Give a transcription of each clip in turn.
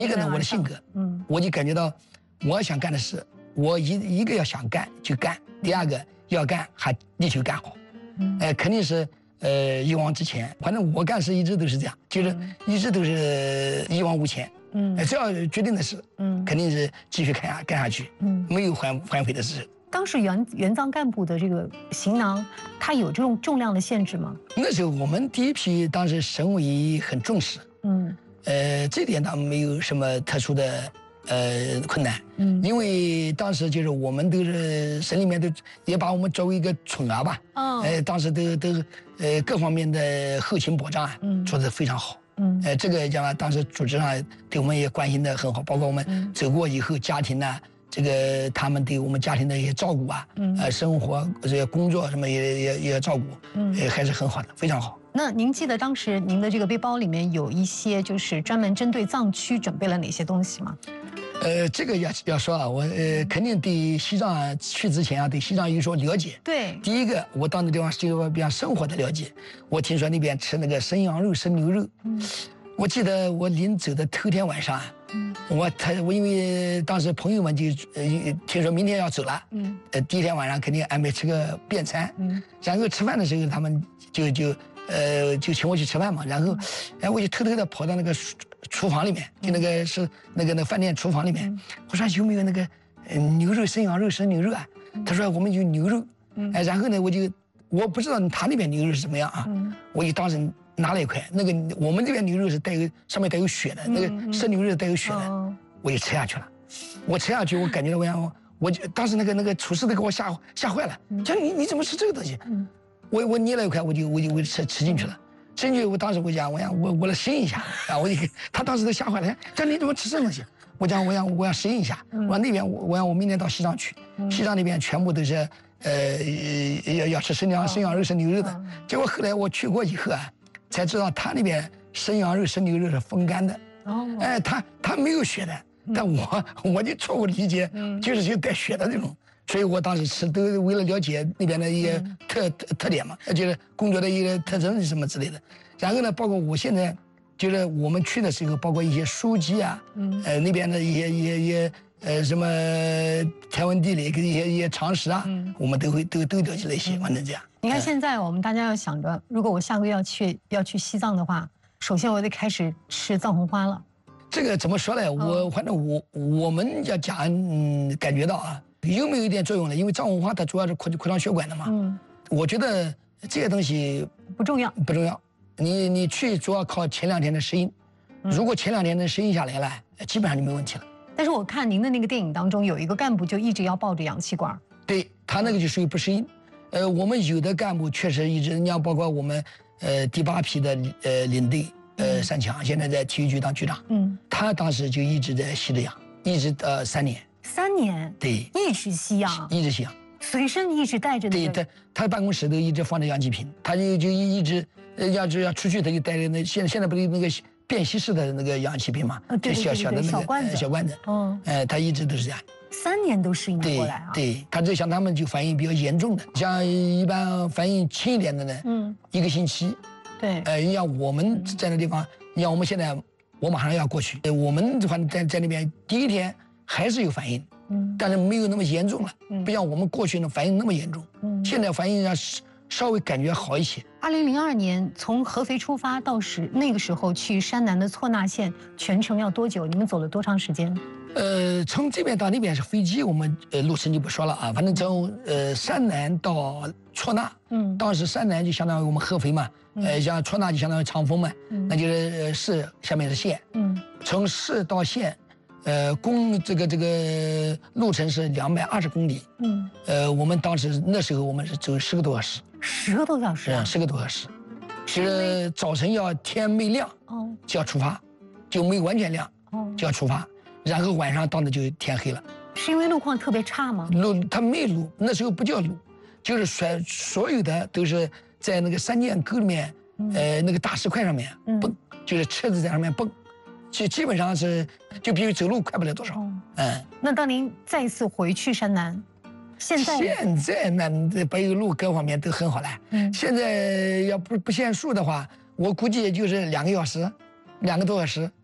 一个呢，我的性格，我就感觉到我想干的事，我一个要想干就干，第二个要干还力求干好，肯定是一往直前。反正我干事一直都是这样，就是一直都是一往无前。只要决定的事，肯定是继续干下去，没有反悔的事。 当时援藏干部的这个行囊，它有这种重量的限制吗？ 那时候我们第一批，当时省委很重视，这点倒没有什么特殊的困难，因为当时就是我们都是省里面都也把我们作为一个宠儿吧，当时都各方面的后勤保障啊，做得非常好。这个讲当时组织上对我们也关心得很好，包括我们走过以后，家庭呢，这个他们对我们家庭的一些照顾啊，生活这些工作什么也照顾，还是很好的，非常好。 那您记得当时您的这个背包里面有一些就是专门针对藏区准备了哪些东西吗？ 这个要说啊，我肯定对西藏去之前啊，对西藏有所了解。 对， 第一个我到那地方是有比较生活的了解。我听说那边吃那个生羊肉、生牛肉。我记得我临走的头天晚上，我因为当时朋友们就听说明天要走了，第一天晚上肯定安排吃个便餐，然后吃饭的时候他们就请我去吃饭嘛，然后我就偷偷的跑到那个厨房里面，就那个是那个饭店厨房里面，我说有没有那个牛肉、生羊肉、生牛肉啊？他说我们有牛肉，然后呢我不知道他那边牛肉是怎么样啊，我就当时拿了一块，那个我们这边牛肉是上面带有血的，那个生牛肉带有血的，我就吃下去了。我吃下去，我感觉到我当时那个厨师都给我吓坏了，讲你怎么吃这个东西？我捏了一块，我就吃进去了。吃进去，我当时我讲我来适应一下啊，他当时都吓坏了，讲你怎么吃这东西？我讲我要适应一下，我那边我明天到西藏去，西藏那边全部都是要吃生羊肉、生牛肉的。结果后来我去过以后啊，才知道他那边生羊肉、生牛肉是风干的，他没有血的，但我就错误理解，就是带血的那种。所以我当时吃都为了了解那边的一些特点嘛，就是工作的一个特征什么之类的。然后呢，包括我现在就是我们去的时候，包括一些书籍啊，那边的一些什么天文地理跟一些常识啊，我们都了解了一些，反正这样。 你看现在我们大家要想着，如果我下个月要去西藏的话，首先我得开始吃藏红花了。 这个怎么说呢？反正我们要讲，感觉到啊。有没有一点作用呢？因为藏红花它主要是扩张血管的嘛。我觉得这个东西不重要。 你去主要靠前2天的适应，如果前2天能适应下来了，基本上就没问题了。 但是我看您的那个电影当中，有一个干部就一直要抱着氧气管。 对，他那个就属于不适应。我们有的干部确实一直，你像包括我们第8批的领队3强，现在在体育局当局长，他当时就一直在吸着氧，一直3年。 3年， 对， 一直吸氧，随身一直带着的。 对，他办公室都一直放着氧气瓶，他就一直要出去，他就带着那现在不是那个便携式的那个氧气瓶嘛，就小的那个小罐子，他一直都是这样。 3年都适应得过来啊？ 对，他就像他们就反应比较严重的，像一般反应轻一点的呢，1个星期。 对， 你像我们在那地方，你像我们现在，我马上要过去，我们反正在那边第1天。还是有反应，但是没有那么严重了，不像我们过去的反应那么严重。现在反应要稍微感觉好一些。 2002年从合肥出发到那个时候去山南的措那县，全程要多久？你们走了多长时间？ 从这边到那边是飞机，我们路程就不说了啊。反正从山南到措那，当时山南就相当于我们合肥嘛，像措那就相当于长丰嘛，那就是市下面是县，从市到县。这个路程是220公里。我们当时那时候我们是走10个多小时。 10个多小时啊？10 个多小时，就是早晨要天没亮就要出发，就没完全亮就要出发，然后晚上到那就天黑了。 是因为路况特别差吗？ 它没路，那时候不叫路，就是所有的都是在那个3涧沟里面，那个大石块上面蹦，就是车子在上面蹦。基本上是就比走路快不了多少。 那当您再次回去山南，现在那柏油路各方面都很好了。现在要不限速的话，我估计也就是2个小时，2个多小时。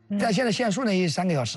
但现在限速呢也3个小时。